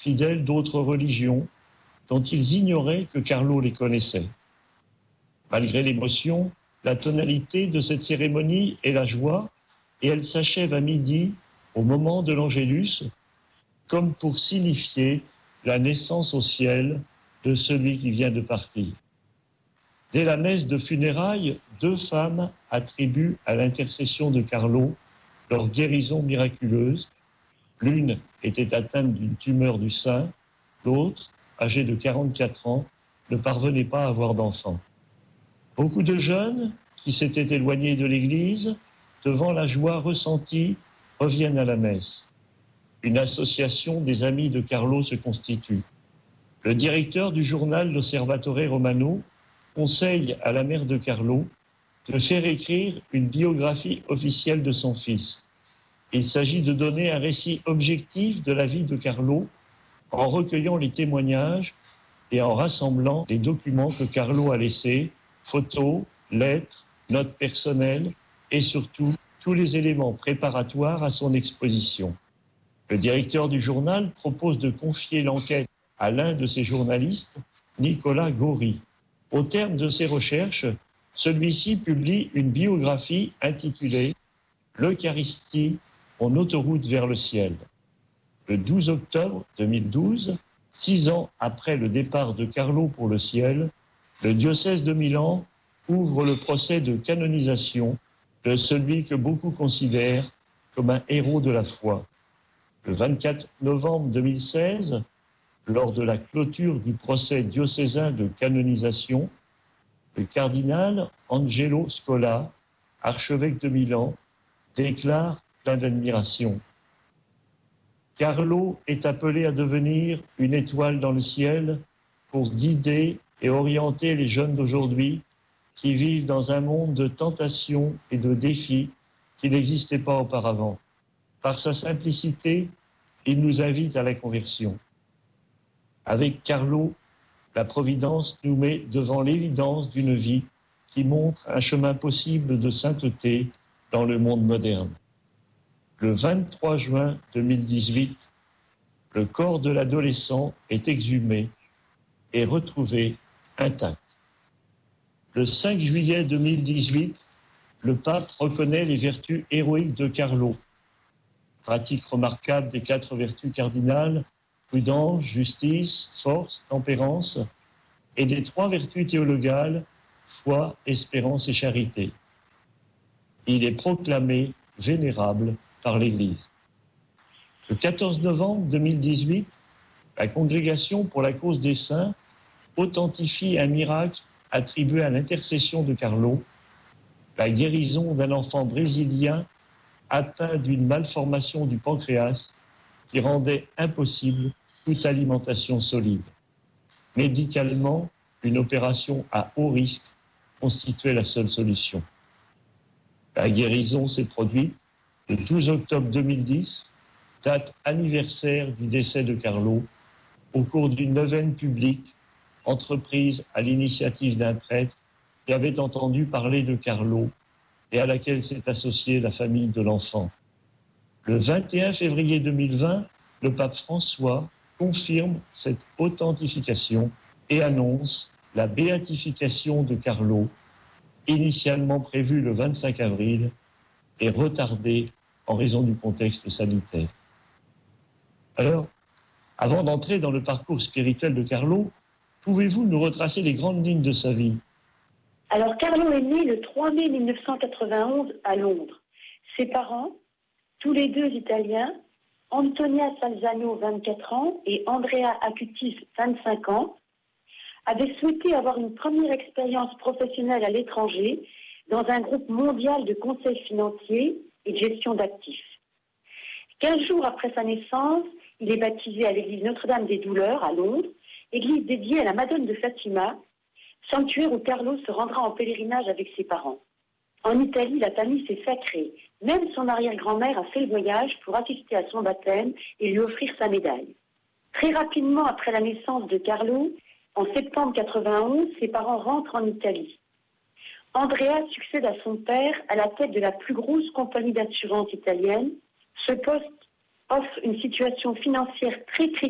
fidèles d'autres religions, dont ils ignoraient que Carlo les connaissait. Malgré l'émotion, la tonalité de cette cérémonie est la joie, et elle s'achève à midi, au moment de l'Angélus, comme pour signifier la naissance au ciel de celui qui vient de partir. Dès la messe de funérailles, 2 femmes attribuent à l'intercession de Carlo leur guérison miraculeuse. L'une était atteinte d'une tumeur du sein, l'autre, âgée de 44 ans, ne parvenait pas à avoir d'enfant. Beaucoup de jeunes qui s'étaient éloignés de l'Église, devant la joie ressentie, reviennent à la messe. Une association des amis de Carlo se constitue. Le directeur du journal L'Osservatore Romano conseille à la mère de Carlo de faire écrire une biographie officielle de son fils. Il s'agit de donner un récit objectif de la vie de Carlo en recueillant les témoignages et en rassemblant les documents que Carlo a laissés, photos, lettres, notes personnelles et surtout tous les éléments préparatoires à son exposition. Le directeur du journal propose de confier l'enquête à l'un de ses journalistes, Nicolas Gori. Au terme de ses recherches, celui-ci publie une biographie intitulée « L'Eucharistie en autoroute vers le ciel ». Le 12 octobre 2012, 6 ans après le départ de Carlo pour le ciel, le diocèse de Milan ouvre le procès de canonisation de celui que beaucoup considèrent comme un héros de la foi. Le 24 novembre 2016, lors de la clôture du procès diocésain de canonisation, le cardinal Angelo Scola, archevêque de Milan, déclare plein d'admiration. Carlo est appelé à devenir une étoile dans le ciel pour guider et orienter les jeunes d'aujourd'hui qui vivent dans un monde de tentations et de défis qui n'existaient pas auparavant. Par sa simplicité, il nous invite à la conversion. Avec Carlo, la Providence nous met devant l'évidence d'une vie qui montre un chemin possible de sainteté dans le monde moderne. Le 23 juin 2018, le corps de l'adolescent est exhumé et retrouvé intact. Le 5 juillet 2018, le pape reconnaît les vertus héroïques de Carlo. Pratique remarquable des 4 vertus cardinales, prudence, justice, force, tempérance, et des 3 vertus théologales, foi, espérance et charité. Il est proclamé vénérable par l'Église. Le 14 novembre 2018, la Congrégation pour la cause des saints authentifie un miracle attribué à l'intercession de Carlo, la guérison d'un enfant brésilien atteint d'une malformation du pancréas qui rendait impossible toute alimentation solide. Médicalement, une opération à haut risque constituait la seule solution. La guérison s'est produite le 12 octobre 2010, date anniversaire du décès de Carlo, au cours d'une neuvaine publique entreprise à l'initiative d'un prêtre qui avait entendu parler de Carlo et à laquelle s'est associée la famille de l'enfant. Le 21 février 2020, le pape François confirme cette authentification et annonce la béatification de Carlo, initialement prévue le 25 avril et retardée en raison du contexte sanitaire. Alors, avant d'entrer dans le parcours spirituel de Carlo, pouvez-vous nous retracer les grandes lignes de sa vie ? Alors, Carlo est né le 3 mai 1991 à Londres. Ses parents, tous les 2 italiens, Antonia Salzano, 24 ans, et Andrea Acutis, 25 ans, avaient souhaité avoir une première expérience professionnelle à l'étranger dans un groupe mondial de conseils financiers et de gestion d'actifs. 15 jours après sa naissance, il est baptisé à l'église Notre-Dame des Douleurs à Londres, église dédiée à la Madone de Fatima, sanctuaire où Carlo se rendra en pèlerinage avec ses parents. En Italie, la famille s'est sacrée. Même son arrière-grand-mère a fait le voyage pour assister à son baptême et lui offrir sa médaille. Très rapidement après la naissance de Carlo, en septembre 91, ses parents rentrent en Italie. Andrea succède à son père à la tête de la plus grosse compagnie d'assurance italienne. Ce poste offre une situation financière très